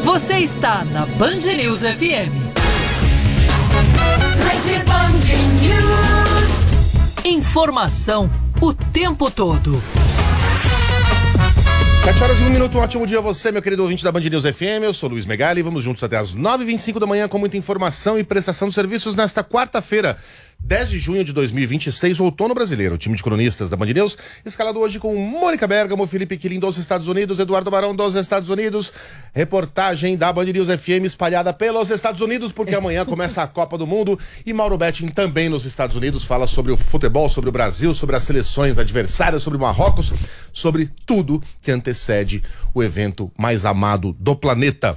Você está na Band News FM. Rede Band News. Informação o tempo todo. 7h01, um ótimo dia a você, meu querido ouvinte da Band News FM. Eu sou Luiz Megali, vamos juntos até as 9h25 da manhã com muita informação e prestação de serviços nesta quarta-feira, 10 de junho de 2026, outono brasileiro. O time de cronistas da Band News, escalado hoje com Mônica Bergamo, Felipe Quilin dos Estados Unidos, Eduardo Barão dos Estados Unidos. Reportagem da Band News FM espalhada pelos Estados Unidos, porque amanhã começa a Copa do Mundo. E Mauro Betting também nos Estados Unidos fala sobre o futebol, sobre o Brasil, sobre as seleções adversárias, sobre Marrocos, sobre tudo que antecede o evento mais amado do planeta.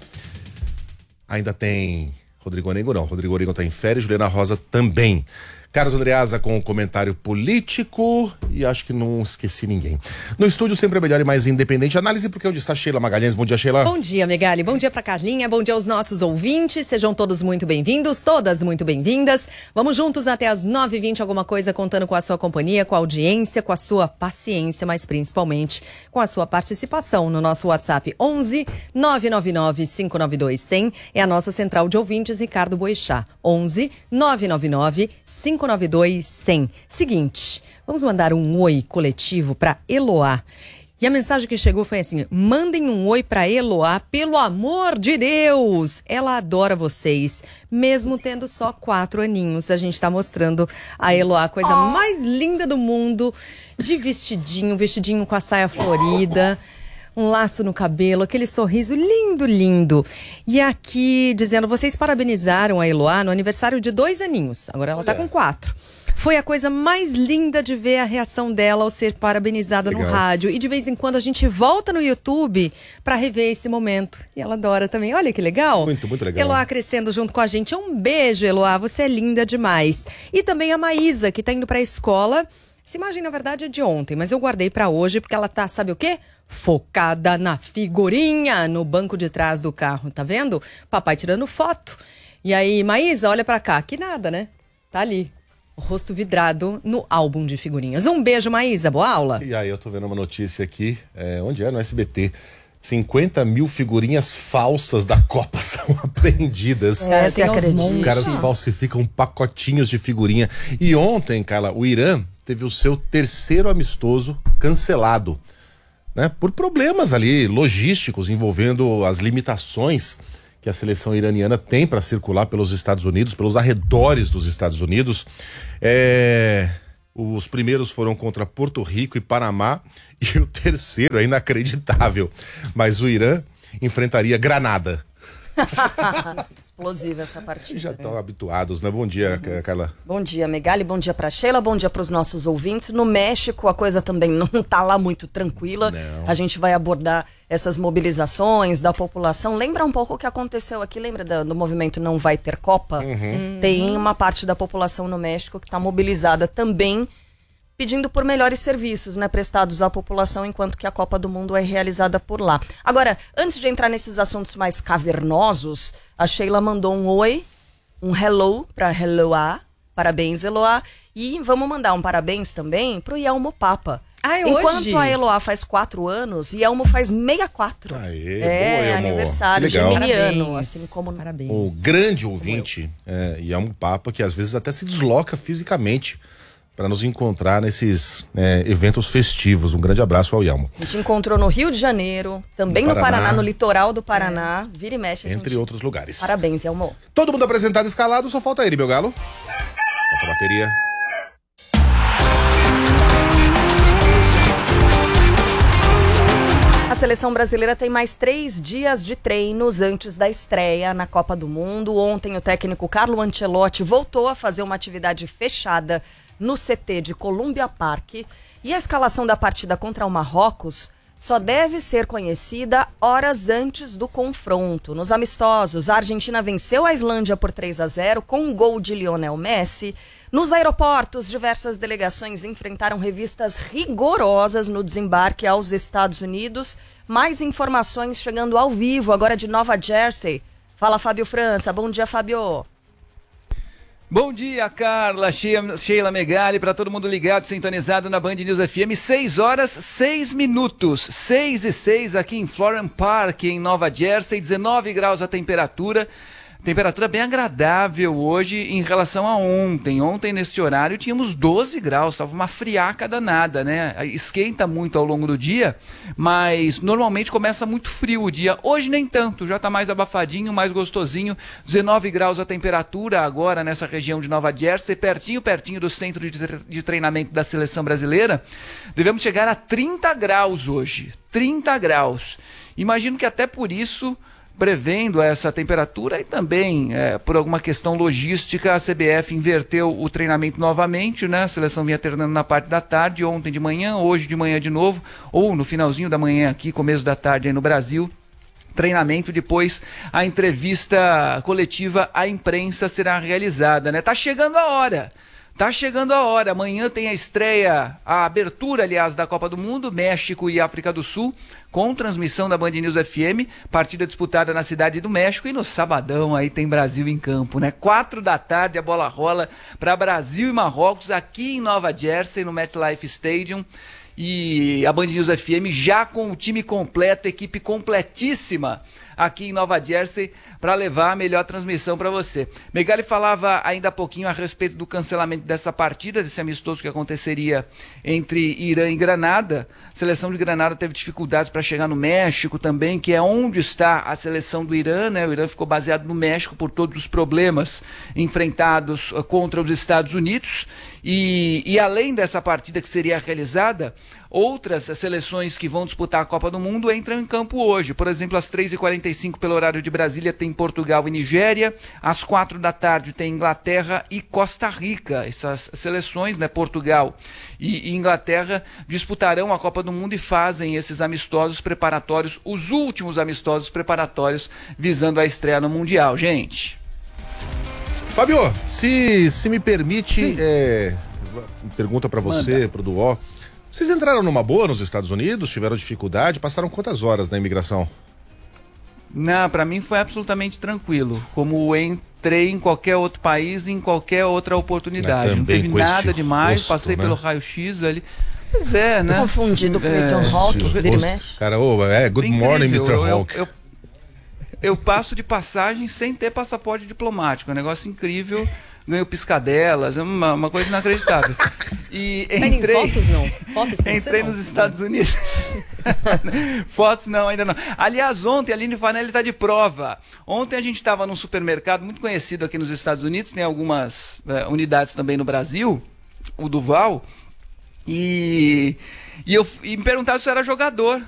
Ainda tem Rodrigo Orengo, não. Rodrigo Orengo tá em férias, Juliana Rosa também. Carlos Andreasa com o comentário político e acho que não esqueci ninguém. No estúdio sempre é melhor e mais independente análise, porque onde está Sheila Magalhães. Bom dia, Sheila. Bom dia, Megali. Bom dia pra Carlinha. Bom dia aos nossos ouvintes. Sejam todos muito bem-vindos, todas muito bem-vindas. Vamos juntos até as 9h20, alguma coisa contando com a sua companhia, com a audiência, com a sua paciência, mas principalmente com a sua participação no nosso WhatsApp 11 999 592 100. É a nossa central de ouvintes, Ricardo Boechat. 11 999 592 100. Seguinte, vamos mandar um oi coletivo para Eloá. E a mensagem que chegou foi assim: mandem um oi para Eloá, pelo amor de Deus! Ela adora vocês, mesmo tendo só 4 aninhos. A gente tá mostrando a Eloá, a coisa mais linda do mundo, de vestidinho com a saia florida, um laço no cabelo, aquele sorriso lindo, lindo. E aqui dizendo, vocês parabenizaram a Eloá no aniversário de 2 aninhos. Agora ela tá com 4. Foi a coisa mais linda de ver a reação dela ao ser parabenizada no rádio. E de vez em quando a gente volta no YouTube pra rever esse momento. E ela adora também. Olha que legal. Muito, muito legal. Eloá crescendo junto com a gente. Um beijo, Eloá. Você é linda demais. E também a Maísa, que tá indo pra escola. Essa imagem, na verdade, é de ontem, mas eu guardei pra hoje porque ela tá, sabe o quê? Focada na figurinha no banco de trás do carro, tá vendo? Papai tirando foto. E aí, Maísa, olha pra cá. Que nada, né? Tá ali. O rosto vidrado no álbum de figurinhas. Um beijo, Maísa. Boa aula. E aí, eu tô vendo uma notícia aqui, onde é? No SBT. 50 mil figurinhas falsas da Copa são apreendidas. Você acredita? Os caras falsificam pacotinhos de figurinha. E ontem, Carla, o Irã teve o seu 3º amistoso cancelado, né? Por problemas ali logísticos envolvendo as limitações que a seleção iraniana tem para circular pelos Estados Unidos, pelos arredores dos Estados Unidos. Os primeiros foram contra Porto Rico e Panamá, e o 3º é inacreditável, mas o Irã enfrentaria Granada. Explosiva essa partida. Já estão habituados, né? Bom dia, Carla. Bom dia, Megali. Bom dia pra Sheila. Bom dia pros nossos ouvintes. No México, a coisa também não tá lá muito tranquila. Não. A gente vai abordar essas mobilizações da população. Lembra um pouco o que aconteceu aqui? Lembra do movimento Não Vai Ter Copa? Tem uma parte da população no México que tá mobilizada também, pedindo por melhores serviços, né, prestados à população enquanto que a Copa do Mundo é realizada por lá. Agora, antes de entrar nesses assuntos mais cavernosos, a Sheila mandou um oi, um hello para Eloá. Parabéns, Eloá. E vamos mandar um parabéns também pro Yelmo Papa. Enquanto hoje? A Eloá faz 4 anos, Yelmo faz 64. Aê, boa, Yelmo. Aniversário Que legal. geminiano, Parabéns. assim como... Parabéns. O grande ouvinte, Yelmo Papa, que às vezes até se desloca fisicamente para nos encontrar nesses eventos festivos. Um grande abraço ao Yelmo. A gente encontrou no Rio de Janeiro, também no Paraná, no litoral do Paraná, vira e mexe. Entre outros lugares. Parabéns, Yelmo. Todo mundo apresentado, escalado, só falta ele, meu galo. Toca a bateria. A seleção brasileira tem mais 3 dias de treinos antes da estreia na Copa do Mundo. Ontem o técnico Carlo Ancelotti voltou a fazer uma atividade fechada no CT de Columbia Park. E a escalação da partida contra o Marrocos só deve ser conhecida horas antes do confronto. Nos amistosos, a Argentina venceu a Islândia por 3-0 com um gol de Lionel Messi. Nos aeroportos, diversas delegações enfrentaram revistas rigorosas no desembarque aos Estados Unidos. Mais informações chegando ao vivo, agora de Nova Jersey. Fala, Fábio França. Bom dia, Fábio. Bom dia, Carla, Sheila Megali, para todo mundo ligado, sintonizado na Band News FM, 6 horas, 6 minutos, 6 e 6 aqui em Florham Park, em Nova Jersey, 19 graus a temperatura. Temperatura bem agradável hoje em relação a ontem. Ontem, nesse horário, tínhamos 12 graus, estava uma friaca danada, né? Esquenta muito ao longo do dia, mas normalmente começa muito frio o dia. Hoje nem tanto, já está mais abafadinho, mais gostosinho. 19 graus a temperatura agora nessa região de Nova Jersey, pertinho do centro de treinamento da seleção brasileira. Devemos chegar a 30 graus hoje, 30 graus. Imagino que até por isso, prevendo essa temperatura e também por alguma questão logística, a CBF inverteu o treinamento novamente, né? A seleção vinha treinando na parte da tarde, ontem de manhã, hoje de manhã de novo, ou no finalzinho da manhã aqui, começo da tarde aí no Brasil. Treinamento, depois a entrevista coletiva à imprensa será realizada, né? Tá chegando a hora. Tá chegando a hora, amanhã tem a estreia, a abertura, aliás, da Copa do Mundo, México e África do Sul, com transmissão da Band News FM, partida disputada na Cidade do México, e no sabadão aí tem Brasil em campo, né? 4 da tarde a bola rola para Brasil e Marrocos aqui em Nova Jersey, no MetLife Stadium. E a Band News FM já com o time completo, equipe completíssima aqui em Nova Jersey para levar a melhor transmissão para você. Megali falava ainda há pouquinho a respeito do cancelamento dessa partida, desse amistoso que aconteceria entre Irã e Granada. A seleção de Granada teve dificuldades para chegar no México também, que é onde está a seleção do Irã, né? O Irã ficou baseado no México por todos os problemas enfrentados contra os Estados Unidos. E além dessa partida que seria realizada, outras seleções que vão disputar a Copa do Mundo entram em campo hoje. Por exemplo, às 3h45 pelo horário de Brasília tem Portugal e Nigéria. Às 4 da tarde tem Inglaterra e Costa Rica. Essas seleções, né, Portugal e Inglaterra, disputarão a Copa do Mundo e fazem esses amistosos preparatórios, os últimos amistosos preparatórios visando a estreia no Mundial, gente. Fábio, se me permite, pergunta pra você, pro Duó. Vocês entraram numa boa nos Estados Unidos? Tiveram dificuldade? Passaram quantas horas na imigração? Não, pra mim foi absolutamente tranquilo. Como entrei em qualquer outro país, em qualquer outra oportunidade. Não teve nada demais, rosto, passei, né, pelo raio-x ali. Pois é, né? Confundido com o Ethan Hawke, vira e mexe. Cara, good morning, Mr. Hawke. Eu passo de passagem sem ter passaporte diplomático. É um negócio incrível. Ganho piscadelas, é uma coisa inacreditável. E entrei. Fotos não? Fotos com entrei nos Estados Unidos. Fotos não, ainda não. Aliás, ontem a Aline Fanelli está de prova. Ontem a gente estava num supermercado muito conhecido aqui nos Estados Unidos, tem algumas unidades também no Brasil, o Duval. E me perguntaram se eu era jogador.